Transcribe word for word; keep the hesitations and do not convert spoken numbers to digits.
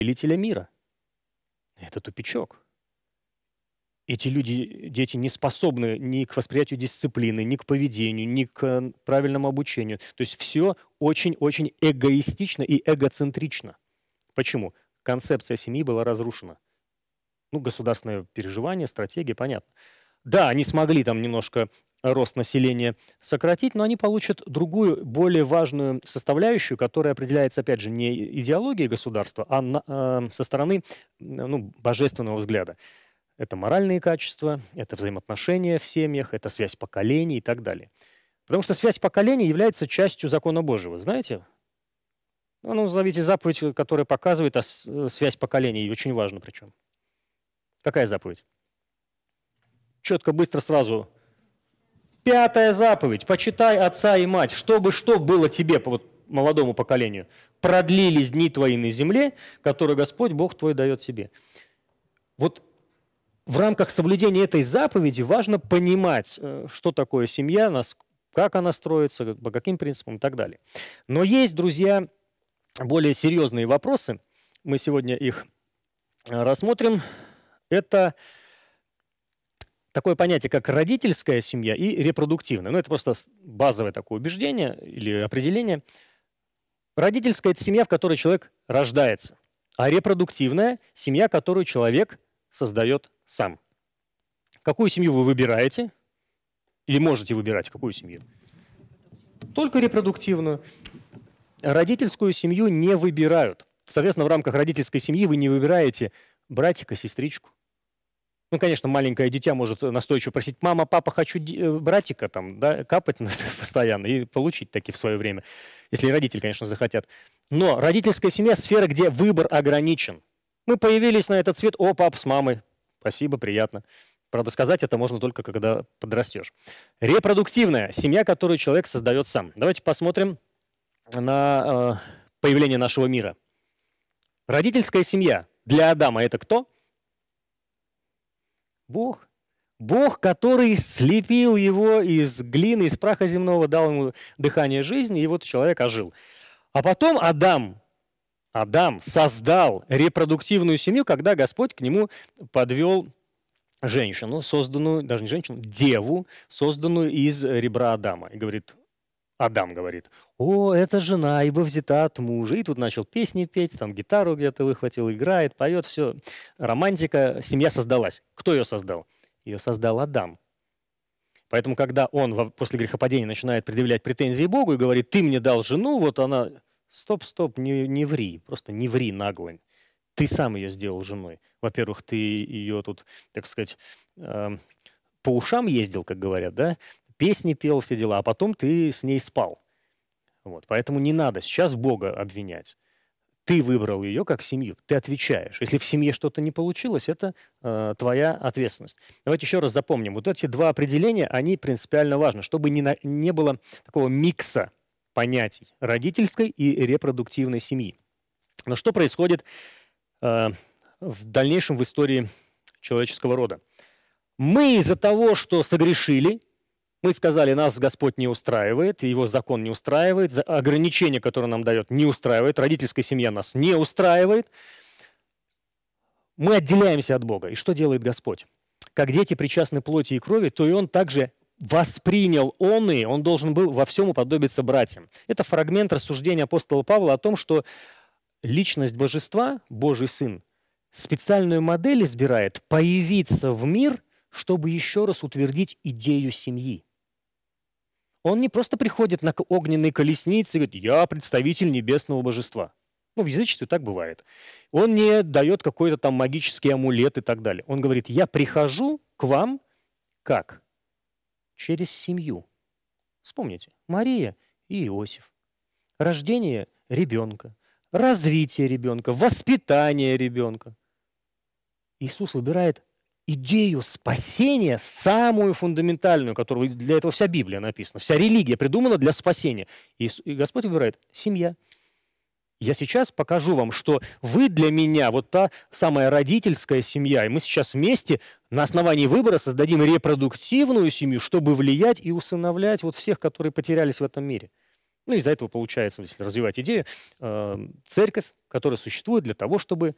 повелителя мира. Это тупичок. Эти люди, дети не способны ни к восприятию дисциплины, ни к поведению, ни к правильному обучению. То есть все очень-очень эгоистично и эгоцентрично. Почему? Концепция семьи была разрушена. Ну, государственное переживание, стратегия, понятно. Да, они смогли там немножко рост населения сократить, но они получат другую, более важную составляющую, которая определяется, опять же, не идеологией государства, а на, э, со стороны ну, божественного взгляда. Это моральные качества, это взаимоотношения в семьях, это связь поколений и так далее. Потому что связь поколений является частью закона Божьего, знаете? Ну, назовите заповедь, которая показывает а связь поколений, и очень важно причем. Какая заповедь? Четко, быстро, сразу. Пятая заповедь. Почитай отца и мать, чтобы что было тебе, по вот молодому поколению. Продлились дни твои на земле, которые Господь Бог твой дает тебе. Вот в рамках соблюдения этой заповеди важно понимать, что такое семья, как она строится, по каким принципам и так далее. Но есть, друзья, более серьезные вопросы. Мы сегодня их рассмотрим. Это такое понятие, как родительская семья и репродуктивная. Ну, это просто базовое такое убеждение или определение. Родительская – это семья, в которой человек рождается, а репродуктивная – семья, которую человек создает сам. Какую семью вы выбираете? Или можете выбирать какую семью? Только репродуктивную. Родительскую семью не выбирают. Соответственно, в рамках родительской семьи вы не выбираете братика, сестричку. Ну, конечно, маленькое дитя может настойчиво просить: мама, папа, хочу братика, там, да, капать постоянно и получить таки в свое время, если родители, конечно, захотят. Но родительская семья – сфера, где выбор ограничен. Мы появились на этот свет, о, папа с мамой, спасибо, приятно. Правда, сказать это можно только, когда подрастешь. Репродуктивная семья, которую человек создает сам. Давайте посмотрим на э, появление нашего мира. Родительская семья для Адама – это кто? Бог. Бог, который слепил его из глины, из праха земного, дал ему дыхание жизни, и вот человек ожил. А потом Адам, Адам создал репродуктивную семью, когда Господь к нему подвел женщину, созданную, даже не женщину, деву, созданную из ребра Адама. И говорит, Адам говорит: о, это жена, ибо взята от мужа. И тут начал песни петь, там гитару где-то выхватил, играет, поет, все. Романтика, семья создалась. Кто ее создал? Ее создал Адам. Поэтому, когда он после грехопадения начинает предъявлять претензии Богу и говорит: ты мне дал жену, вот она, стоп, стоп, не, не ври, просто не ври нагло. Ты сам ее сделал женой. Во-первых, ты ее тут, так сказать, э, по ушам ездил, как говорят, да? Песни пел, все дела, а потом ты с ней спал. Вот. Поэтому не надо сейчас Бога обвинять. Ты выбрал ее как семью, ты отвечаешь. Если в семье что-то не получилось, это э, твоя ответственность. Давайте еще раз запомним. Вот эти два определения, они принципиально важны, чтобы не, на, не было такого микса понятий родительской и репродуктивной семьи. Но что происходит э, в дальнейшем в истории человеческого рода? Мы из-за того, что согрешили, мы сказали, нас Господь не устраивает, его закон не устраивает, ограничения, которые нам дает, не устраивает, родительская семья нас не устраивает. Мы отделяемся от Бога. И что делает Господь? Как дети причастны плоти и крови, то и Он также воспринял он и, он должен был во всем уподобиться братьям. Это фрагмент рассуждения апостола Павла о том, что личность божества, Божий Сын, специальную модель избирает появиться в мир, чтобы еще раз утвердить идею семьи. Он не просто приходит на огненной колеснице и говорит: я представитель небесного божества. Ну, в язычестве так бывает. Он не дает какой-то там магический амулет и так далее. Он говорит: я прихожу к вам как? Через семью. Вспомните, Мария и Иосиф. Рождение ребенка, развитие ребенка, воспитание ребенка. Иисус выбирает идею спасения, самую фундаментальную, которую для этого вся Библия написана, вся религия придумана для спасения. И Господь выбирает семья. Я сейчас покажу вам, что вы для меня вот та самая родительская семья, и мы сейчас вместе на основании выбора создадим репродуктивную семью, чтобы влиять и усыновлять вот всех, которые потерялись в этом мире. Ну, из-за этого получается, если развивать идею, церковь, которая существует для того, чтобы